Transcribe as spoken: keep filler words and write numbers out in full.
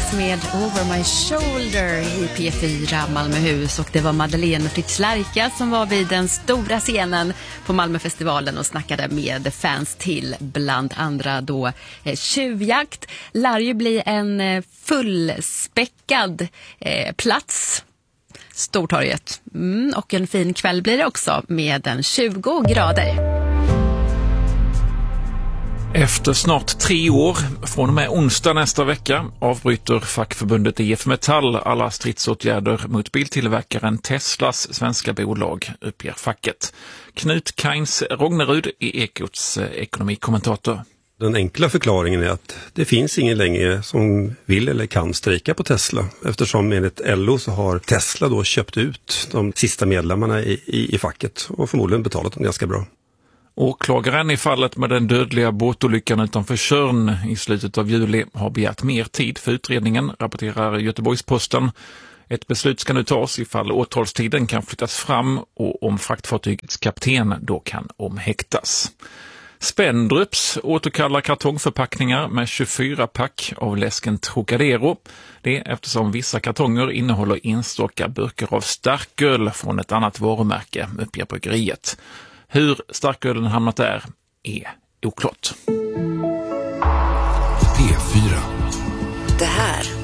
Kings med Over My Shoulder i P fyra Malmöhus, och det var Madeleine och Fritz Lärka som var vid den stora scenen på Malmöfestivalen och snackade med fans till bland andra då eh, Tjuvjakt. Lär ju bli en eh, fullspäckad eh, plats, Stortorget, mm, och en fin kväll blir det också med en tjugo grader. Efter snart tre år, från och med onsdag nästa vecka, avbryter fackförbundet I F Metall alla stridsåtgärder mot biltillverkaren Teslas svenska bolag, uppger facket. Knut Kains Rognerud är Ekots ekonomikommentator. Den enkla förklaringen är att det finns ingen längre som vill eller kan strejka på Tesla, eftersom enligt L O så har Tesla då köpt ut de sista medlemmarna i, i, i facket och förmodligen betalat dem ganska bra. Åklagaren i fallet med den dödliga båtolyckan utanför Tjörn i slutet av juli har begärt mer tid för utredningen, rapporterar Göteborgs-Posten. Ett beslut ska nu tas ifall åtalstiden kan flyttas fram och om fraktfartygets kapten då kan omhäktas. Spendrups återkallar kartongförpackningar med tjugofyra pack av läsken Trocadero. Det är eftersom vissa kartonger innehåller enstaka burkar av starköl från ett annat varumärke, uppger bryggeriet. Hur starkölen hamnat där är oklart. P fyra. Det här